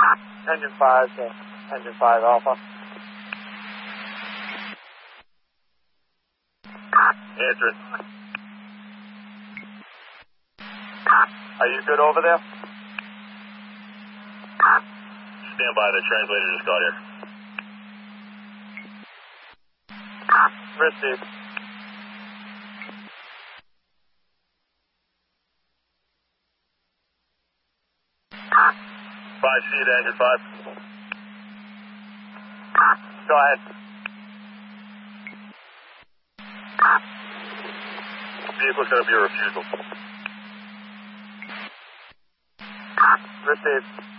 Engine 5 to Engine 5 Alpha. Answer it. Are you good over there? Stand by, the translator just got here. Received. Five C to Engine 5. Go ahead. Vehicle's going to be a refusal. Received.